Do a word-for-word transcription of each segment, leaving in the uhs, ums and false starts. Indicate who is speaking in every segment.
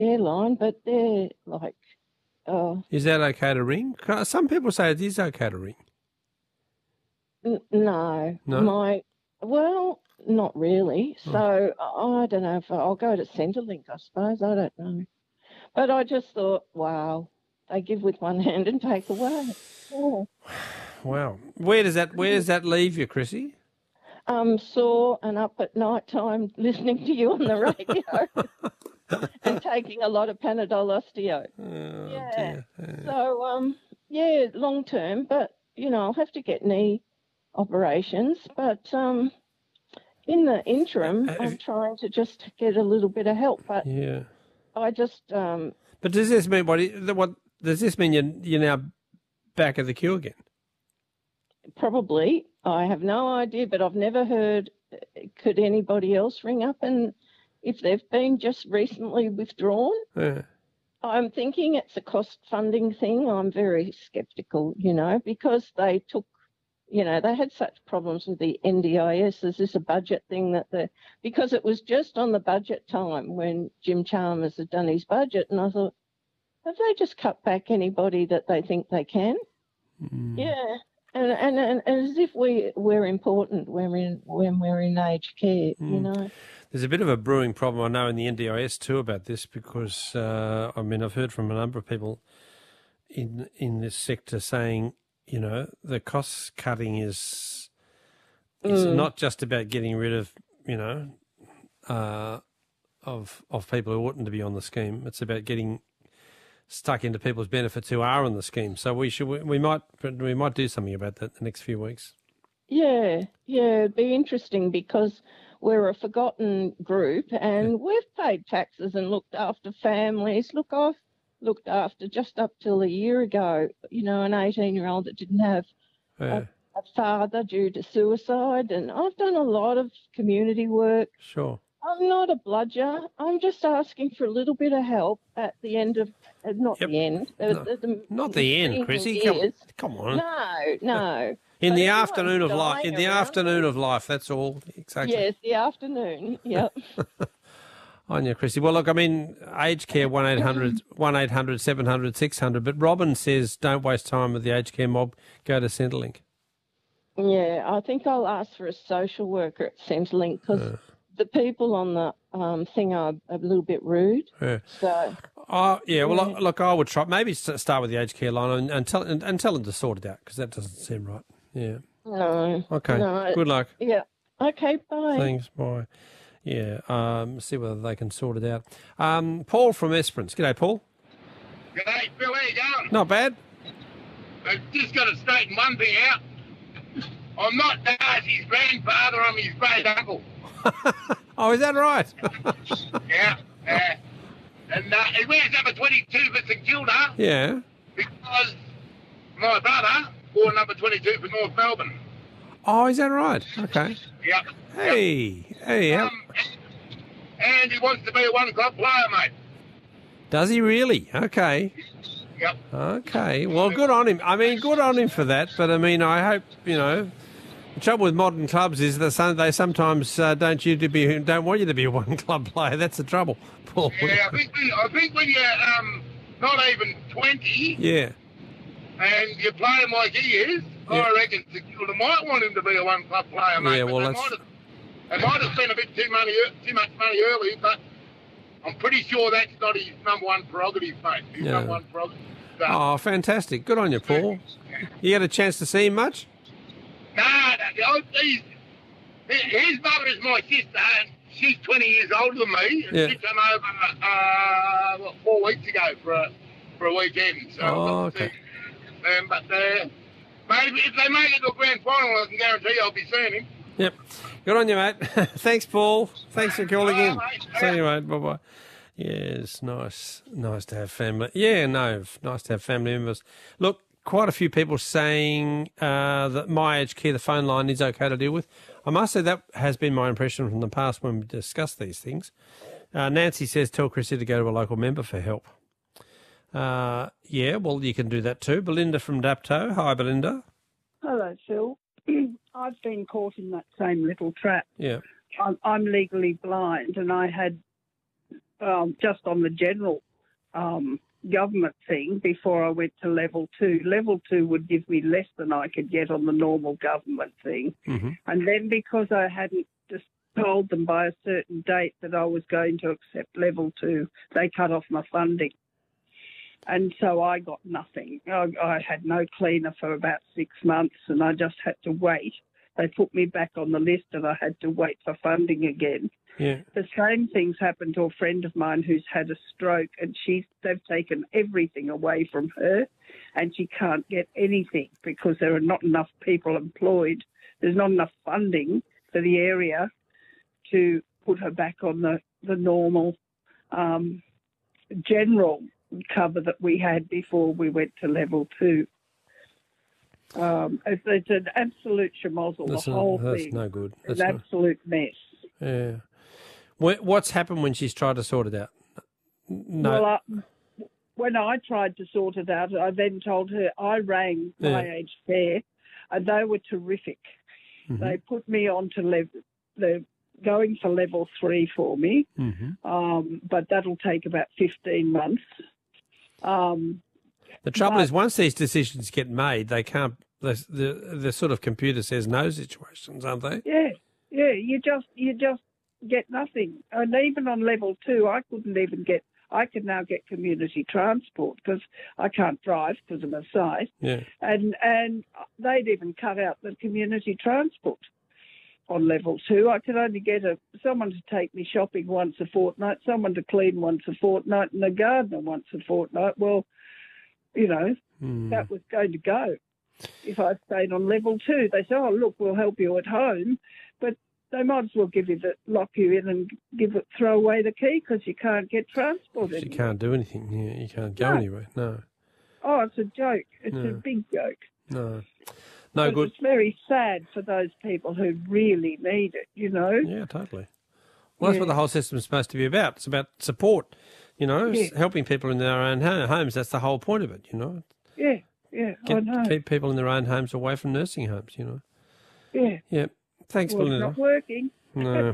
Speaker 1: airline, but they're like... Uh,
Speaker 2: is that okay to ring? Some people say it is okay to ring.
Speaker 1: N- no.
Speaker 2: No?
Speaker 1: My... Well, not really. So I don't know if I'll go to Centrelink, I suppose. I don't know. But I just thought, wow, they give with one hand and take away. Yeah.
Speaker 2: Wow. Where does that Where does that leave you, Chrissy?
Speaker 1: Um, sore and up at night time listening to you on the radio and taking a lot of Panadol Osteo.
Speaker 2: Oh,
Speaker 1: yeah.
Speaker 2: dear. Yeah.
Speaker 1: So, um, yeah, long term, but, you know, I'll have to get knee operations. But um, in the interim,
Speaker 2: Uh,
Speaker 1: I'm trying to just get a little bit of help. But
Speaker 2: Yeah.
Speaker 1: I just... Um,
Speaker 2: But does this mean what? What does this mean? You're, you're now back at the queue again?
Speaker 1: Probably. I have no idea, but I've never heard, could anybody else ring up and if they've been just recently withdrawn?
Speaker 2: Yeah.
Speaker 1: I'm thinking it's a cost funding thing. I'm very sceptical, you know, because they took, you know, they had such problems with the N D I S. Is this a budget thing that the, because it was just on the budget time when Jim Chalmers had done his budget, and I thought, have they just cut back anybody that they think they can?
Speaker 2: Mm.
Speaker 1: Yeah. And, and and as if we we're important when we're in when we're in aged care,
Speaker 2: Mm.
Speaker 1: you know.
Speaker 2: There's a bit of a brewing problem, I know, in the N D I S too about this because uh, I mean I've heard from a number of people in in this sector saying, you know, the cost cutting is is
Speaker 1: Mm.
Speaker 2: not just about getting rid of, you know, uh, of of people who oughtn't to be on the scheme. It's about getting stuck into people's benefits who are on the scheme. So we should we might we might do something about that the next few weeks.
Speaker 1: Yeah, yeah, it'd be interesting because we're a forgotten group and we've paid taxes and looked after families. Look, I've looked after just up till a year ago, you know, an eighteen-year-old that didn't have
Speaker 2: Yeah,
Speaker 1: a, a father due to suicide, and I've done a lot of community work.
Speaker 2: sure.
Speaker 1: I'm not a bludger. I'm just asking for a little bit of help at the end of, uh, not
Speaker 2: Yep.
Speaker 1: the end. uh,
Speaker 2: No,
Speaker 1: the, the,
Speaker 2: Not the end,
Speaker 1: intervening
Speaker 2: Chrissy. Come,
Speaker 1: years.
Speaker 2: come on.
Speaker 1: No, no.
Speaker 2: In
Speaker 1: But
Speaker 2: the
Speaker 1: everyone's
Speaker 2: afternoon of life.
Speaker 1: dying
Speaker 2: In the
Speaker 1: around.
Speaker 2: afternoon of life. That's all. Exactly.
Speaker 1: Yes, the afternoon. Yep.
Speaker 2: On you, Chrissy. Well, look, I mean, aged care one eight hundred one eight hundred seven hundred six hundred. But Robin says, don't waste time with the aged care mob. Go to Centrelink.
Speaker 1: Yeah, I think I'll ask for a social worker at Centrelink because
Speaker 2: Uh.
Speaker 1: the people on the um, thing are a little bit rude.
Speaker 2: Yeah.
Speaker 1: So,
Speaker 2: Oh, yeah. Well,
Speaker 1: Yeah.
Speaker 2: look, look, I would try. Maybe s- start with the aged care line and, and tell and, and tell them to sort it out because that doesn't seem right. Yeah.
Speaker 1: no.
Speaker 2: Okay.
Speaker 1: No.
Speaker 2: Good luck.
Speaker 1: Yeah. Okay, bye.
Speaker 2: Thanks. Bye. Yeah. Um. See whether they can sort it out. Um. Paul from Esperance. G'day, Paul.
Speaker 3: G'day, Phil, how you going?
Speaker 2: Not bad.
Speaker 3: I've just got to straighten one thing out. I'm not Darcy's grandfather, I'm his great uncle.
Speaker 2: Oh, is that right?
Speaker 3: Yeah. Uh, and uh, he wears number twenty-two for St Kilda
Speaker 2: Yeah.
Speaker 3: because my brother wore number twenty-two for North Melbourne.
Speaker 2: Oh, is that right? Okay.
Speaker 3: Yep.
Speaker 2: Hey, hey. How,
Speaker 3: Um, and he wants to be a one-club player, mate.
Speaker 2: does he really? Okay.
Speaker 3: Yep.
Speaker 2: Okay. Well, good on him. I mean, good on him for that. But I mean, I hope you know. The trouble with modern clubs is that some, they sometimes uh, don't you to be don't want you to be a one club player. That's the trouble, Paul.
Speaker 3: Yeah, I think, I think when you're um, not even twenty
Speaker 2: Yeah.
Speaker 3: and you're playing like he is,
Speaker 2: Yeah.
Speaker 3: I reckon St Kilda might want him to be a one-club player, mate.
Speaker 2: Yeah,
Speaker 3: but
Speaker 2: well,
Speaker 3: they
Speaker 2: that's-
Speaker 3: might have- They might have spent a bit too money, too much money early, but I'm pretty sure that's not his number one prerogative, mate. His
Speaker 2: Yeah.
Speaker 3: number one prerogative. So,
Speaker 2: Oh, fantastic. Good on you, Paul. You had a chance to see him much?
Speaker 3: nah, nah, he's, his mother is my sister, and she's twenty years older than me. And
Speaker 2: Yeah.
Speaker 3: she came over uh, what, four weeks ago for a, for a weekend. So
Speaker 2: Oh,
Speaker 3: I've got to
Speaker 2: okay.
Speaker 3: see them. But uh, maybe if they make it to a grand final, I can guarantee I'll be seeing him.
Speaker 2: Yep. Good on you, mate. Thanks, Paul. Thanks for calling in.
Speaker 3: Bye, mate.
Speaker 2: See you, mate. Bye-bye. Yes, nice. Nice to have family. Yeah, no, nice to have family members. Look, quite a few people saying uh, that My Aged Care, the phone line, is okay to deal with. I must say that has been my impression from the past when we discussed these things. Uh, Nancy says, tell Chrissy to go to a local member for help. Uh, yeah, well, you can do that too. Belinda from Dapto. Hi, Belinda.
Speaker 4: Hello, Phil. I've been caught in that same little trap.
Speaker 2: Yeah.
Speaker 4: I'm, I'm legally blind, and I had um, just on the general um, government thing before I went to level two. Level two would give me less than I could get on the normal government thing.
Speaker 2: Mm-hmm.
Speaker 4: And then because I hadn't just told them by a certain date that I was going to accept level two, they cut off my funding. And so I got nothing. I, I had no cleaner for about six months and I just had to wait. They put me back on the list and I had to wait for funding again.
Speaker 2: Yeah.
Speaker 4: The same things happened to a friend of mine who's had a stroke and she's they've taken everything away from her and she can't get anything because there are not enough people employed. There's not enough funding for the area to put her back on the, the normal um, general cover that we had before we went to level two. Um, it's, it's an absolute schmozzle,
Speaker 2: That's,
Speaker 4: the
Speaker 2: a,
Speaker 4: whole
Speaker 2: that's
Speaker 4: thing.
Speaker 2: no good.
Speaker 4: It's
Speaker 2: That's
Speaker 4: an
Speaker 2: no,
Speaker 4: absolute mess.
Speaker 2: yeah. What, what's happened when she's tried to sort it out? No.
Speaker 4: Well, I, when I tried to sort it out, I then told her I rang
Speaker 2: Yeah.
Speaker 4: my aged care, and they were terrific.
Speaker 2: Mm-hmm.
Speaker 4: They put me on to level. They're going for level three for me,
Speaker 2: Mm-hmm.
Speaker 4: um, but that'll take about fifteen months. Um,
Speaker 2: The trouble
Speaker 4: but-
Speaker 2: is, once these decisions get made, they can't. The, the the sort of computer says no situations, aren't they?
Speaker 4: Yeah, yeah. You just you just get nothing, and even on level two, I couldn't even get. I can now get community transport because I can't drive because of my sight,
Speaker 2: Yeah.
Speaker 4: and and they'd even cut out the community transport on level two. I could only get a someone to take me shopping once a fortnight, someone to clean once a fortnight, and a gardener once a fortnight. Well, you know,
Speaker 2: Mm.
Speaker 4: that was going to go if I stayed on level two. They said, oh, look, we'll help you at home, but they might as well give you the, lock you in and give it, throw away the key because you can't get transport
Speaker 2: You
Speaker 4: anymore.
Speaker 2: can't do anything. Yeah, you can't go
Speaker 4: No.
Speaker 2: anywhere. No,
Speaker 4: Oh, it's a joke. It's
Speaker 2: No.
Speaker 4: a big joke.
Speaker 2: no, no
Speaker 4: But
Speaker 2: good.
Speaker 4: It's very sad for those people who really need it, you know.
Speaker 2: Yeah, totally. Well, that's what
Speaker 4: Yeah.
Speaker 2: the whole system's supposed to be about. It's about support, you know,
Speaker 4: Yeah.
Speaker 2: s- helping people in their own ho- homes. That's the whole point of it, you know.
Speaker 4: Yeah, yeah, I
Speaker 2: Get,
Speaker 4: know.
Speaker 2: keep people in their own homes away from nursing homes, you know.
Speaker 4: Yeah.
Speaker 2: Yeah. Thanks,
Speaker 4: Well, it's
Speaker 2: Belinda.
Speaker 4: not working.
Speaker 2: No.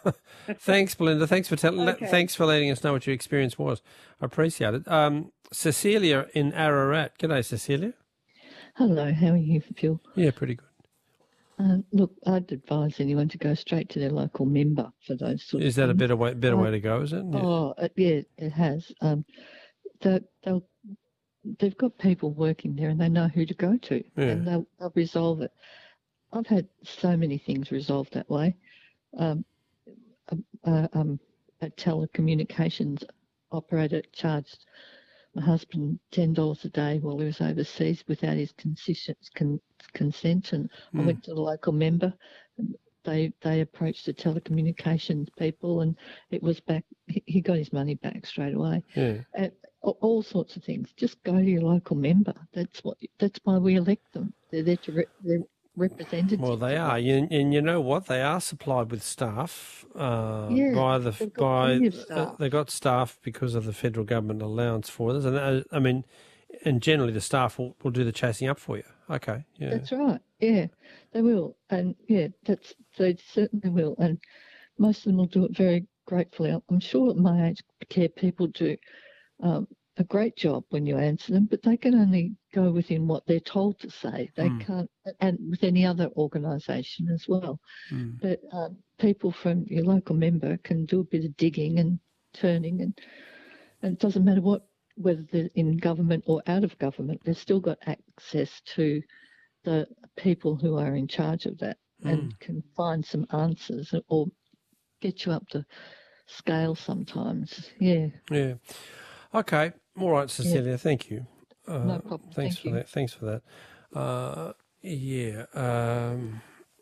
Speaker 2: Thanks, Belinda. Thanks for telling.
Speaker 4: Okay.
Speaker 2: Thanks for letting us know what your experience was. I appreciate it. Um, Cecilia in Ararat. G'day, Cecilia.
Speaker 5: Hello, how are you, Phil?
Speaker 2: Yeah, pretty good.
Speaker 5: Uh, look, I'd advise anyone to go straight to their local member for those sorts
Speaker 2: Is
Speaker 5: of
Speaker 2: that a
Speaker 5: things.
Speaker 2: better way? Better
Speaker 5: Oh,
Speaker 2: way to go? Is it? Yeah.
Speaker 5: Oh, uh, yeah, it has. Um, they, they'll, they've got people working there and they know who to go to,
Speaker 2: Yeah.
Speaker 5: and they'll, they'll resolve it. I've had so many things resolved that way. Um, a, a, um, a telecommunications operator charged my husband ten dollars a day while he was overseas without his consent, con, consent and I
Speaker 2: Mm.
Speaker 5: went to the local member. And they they approached the telecommunications people, and it was back. He, he got his money back straight away.
Speaker 2: Yeah.
Speaker 5: And all, all sorts of things. Just go to your local member. That's what. That's why we elect them. They're there to re, they're representatives.
Speaker 2: Well, they are, and, and you know what? They are supplied with staff uh,
Speaker 5: Yeah,
Speaker 2: by the
Speaker 5: they've got
Speaker 2: by.
Speaker 5: plenty of
Speaker 2: Uh,
Speaker 5: staff.
Speaker 2: they got staff because of the federal government allowance for this, and uh, I mean, and generally the staff will, will do the chasing up for you. Okay, yeah,
Speaker 5: That's right. Yeah, they will, and yeah, that's they certainly will, and most of them will do it very gratefully. I'm sure my aged care people do um, a great job when you answer them, but they can only go within what they're told to say. They
Speaker 2: Mm.
Speaker 5: can't, and with any other organisation as well.
Speaker 2: Mm.
Speaker 5: But um, people from your local member can do a bit of digging and turning, and and it doesn't matter what whether they're in government or out of government, they've still got access to the people who are in charge of that and can find some answers or get you up to scale sometimes. Yeah,
Speaker 2: yeah. Okay, all right, Cecilia. Thank you. Uh,
Speaker 5: no problem.
Speaker 2: Thanks
Speaker 5: Thank
Speaker 2: for
Speaker 5: you.
Speaker 2: that. Thanks for that. Uh, yeah. Um,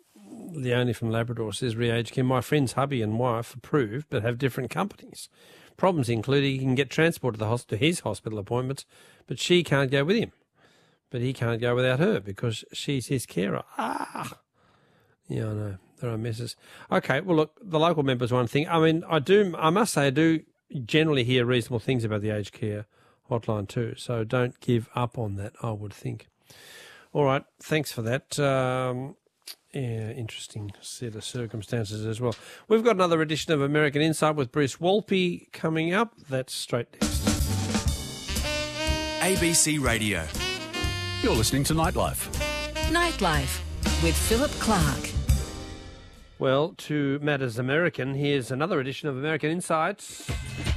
Speaker 2: Leonie from Labrador says, re-age care. My friend's hubby and wife approved, but have different companies. Problems include he can get transport to the hospital, to his hospital appointments, but she can't go with him. But he can't go without her because she's his carer. Ah, yeah, I know there are messes. Okay, well look, the local member's one thing. I mean, I do. I must say, I do generally hear reasonable things about the aged care hotline too. So don't give up on that, I would think. All right, thanks for that. Um, Yeah, interesting set of circumstances as well. We've got another edition of American Insight with Bruce Walpy coming up. That's straight next.
Speaker 6: A B C Radio.
Speaker 7: You're listening to Nightlife.
Speaker 8: Nightlife with Philip Clark.
Speaker 2: Well, to matters American, here's another edition of American Insights.